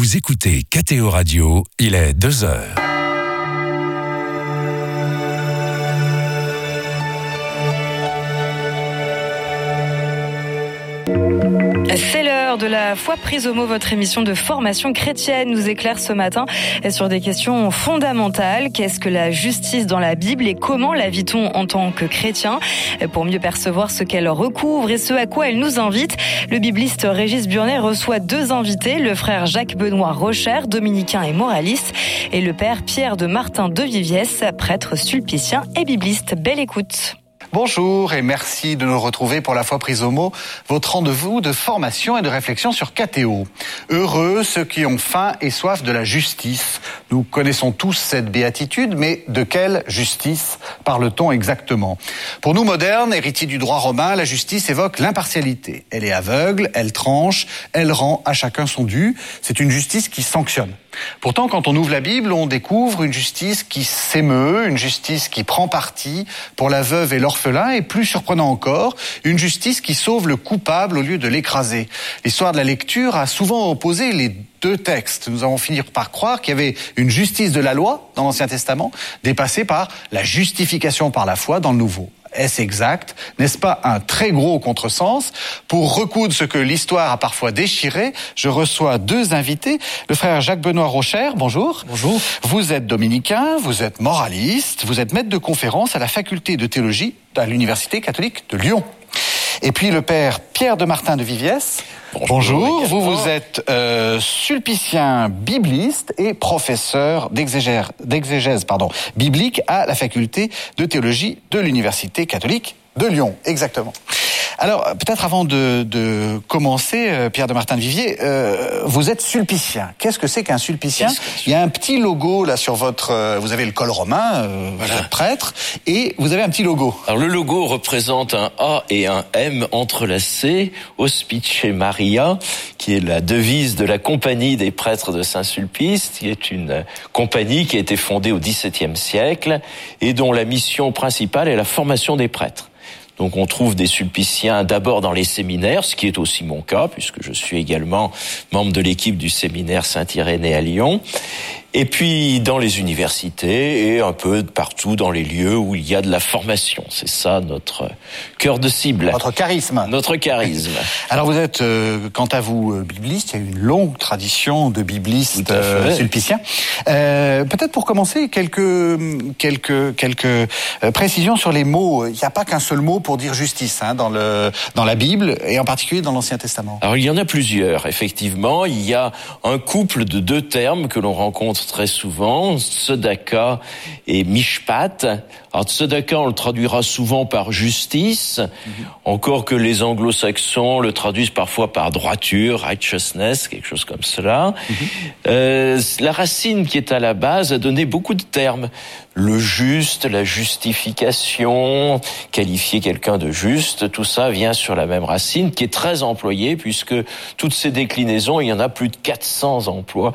Vous écoutez KTO Radio, il est 2h. C'est l'heure de la foi prise au mot, votre émission de formation chrétienne nous éclaire ce matin sur des questions fondamentales. Qu'est-ce que la justice dans la Bible et comment la vit-on en tant que chrétien? Pour mieux percevoir ce qu'elle recouvre et ce à quoi elle nous invite, le bibliste Régis Burnet reçoit deux invités, le frère Jacques-Benoît Rocher, dominicain et moraliste, et le père Pierre de Martin de Viviès, prêtre sulpicien et bibliste. Belle écoute. Bonjour et merci de nous retrouver pour la foi prise au mot, votre rendez-vous de formation et de réflexion sur KTO. Heureux ceux qui ont faim et soif de la justice. Nous connaissons tous cette béatitude, mais de quelle justice parle-t-on exactement? Pour nous modernes, héritiers du droit romain, la justice évoque l'impartialité. Elle est aveugle, elle tranche, elle rend à chacun son dû. C'est une justice qui sanctionne. Pourtant, quand on ouvre la Bible, on découvre une justice qui s'émeut, une justice qui prend parti pour la veuve et l'orphelin, et plus surprenant encore, une justice qui sauve le coupable au lieu de l'écraser. L'histoire de la lecture a souvent opposé les deux textes. Nous avons fini par croire qu'il y avait une justice de la loi dans l'Ancien Testament, dépassée par la justification par la foi dans le Nouveau. Est-ce exact? N'est-ce pas un très gros contresens? Pour recoudre ce que l'histoire a parfois déchiré, je reçois deux invités. Le frère Jacques-Benoît Rocher, bonjour. Bonjour. Vous êtes dominicain, vous êtes moraliste, vous êtes maître de conférence à la faculté de théologie à l'Université catholique de Lyon. Et puis le père Pierre de Martin de Viviès. Bonjour. Vous êtes sulpicien bibliste et professeur d'exégèse biblique à la faculté de théologie de l'Université catholique de Lyon. Exactement. Alors, peut-être avant de commencer, Pierre de Martin de Viviers, vous êtes sulpicien. Qu'est-ce que c'est qu'un sulpicien? Il y a un petit logo là sur votre... vous avez le col romain, vous êtes prêtre, et vous avez un petit logo. Alors le logo représente un A et un M entrelacés, Hospice Maria, qui est la devise de la Compagnie des prêtres de Saint-Sulpice, qui est une compagnie qui a été fondée au XVIIe siècle et dont la mission principale est la formation des prêtres. Donc on trouve des sulpiciens d'abord dans les séminaires, ce qui est aussi mon cas, puisque je suis également membre de l'équipe du séminaire Saint-Irénée à Lyon. Et puis dans les universités et un peu partout dans les lieux où il y a de la formation. C'est ça notre cœur de cible. Votre charisme. Notre charisme. Alors vous êtes, quant à vous, bibliste. Il y a une longue tradition de biblistes sulpiciens. Peut-être pour commencer, quelques précisions sur les mots. Il n'y a pas qu'un seul mot pour dire justice dans la Bible et en particulier dans l'Ancien Testament. Alors il y en a plusieurs, effectivement. Il y a un couple de deux termes que l'on rencontre très souvent, tzedaka et mishpat. Alors tzedaka, on le traduira souvent par justice, encore que les anglo-saxons le traduisent parfois par droiture, righteousness, quelque chose comme cela. La racine qui est à la base a donné beaucoup de termes. Le juste, la justification, qualifier quelqu'un de juste, tout ça vient sur la même racine qui est très employée puisque toutes ces déclinaisons, il y en a plus de 400 emplois